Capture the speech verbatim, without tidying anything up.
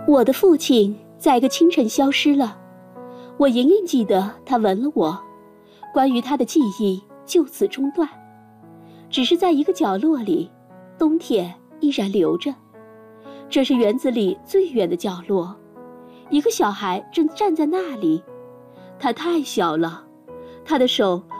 我的父亲在一个清晨消失了，我隐隐记得他吻了我，关于他的记忆就此中断。只是在一个角落里，冬天依然留着。这是园子里最远的角落，一个小孩正站在那里。他太小了，他的手